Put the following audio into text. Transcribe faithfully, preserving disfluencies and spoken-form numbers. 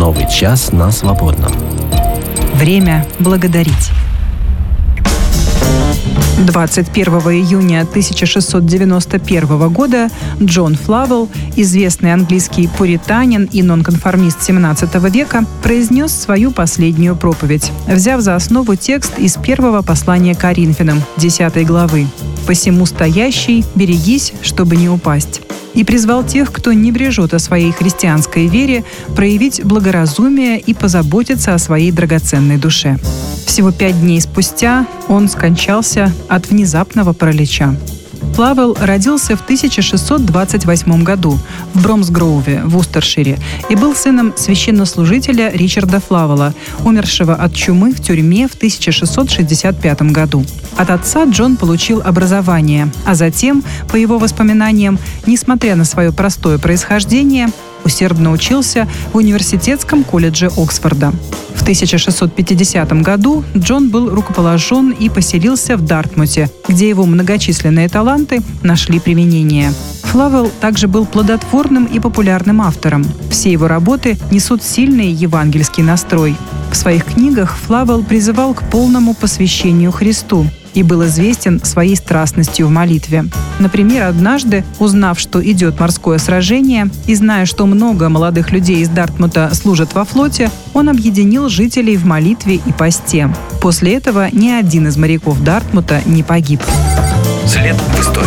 Новый час на свободном. Время благодарить. двадцать первого июня тысяча шестьсот девяносто первого года Джон Флавелл, известный английский пуританин и нонконформист семнадцатого века, произнес свою последнюю проповедь, взяв за основу текст из первого послания Коринфянам, десятой главы: «Посему стоящий, берегись, чтобы не упасть». И призвал тех, кто не брежет о своей христианской вере, проявить благоразумие и позаботиться о своей драгоценной душе. Всего пять дней спустя он скончался от внезапного паралича. Флавелл родился в тысяча шестьсот двадцать восьмом году в Бромсгроуве в Устершире и был сыном священнослужителя Ричарда Флавелла, умершего от чумы в тюрьме в тысяча шестьсот шестьдесят пятом году. От отца Джон получил образование, а затем, по его воспоминаниям, несмотря на свое простое происхождение, усердно учился в университетском колледже Оксфорда. В тысяча шестьсот пятидесятом году Джон был рукоположен и поселился в Дартмуте, где его многочисленные таланты нашли применение. Флавелл также был плодотворным и популярным автором. Все его работы несут сильный евангельский настрой. В своих книгах Флавелл призывал к полному посвящению Христу и был известен своей страстностью в молитве. Например, однажды, узнав, что идет морское сражение, и зная, что много молодых людей из Дартмута служат во флоте, он объединил жителей в молитве и посте. После этого ни один из моряков Дартмута не погиб. След в истории.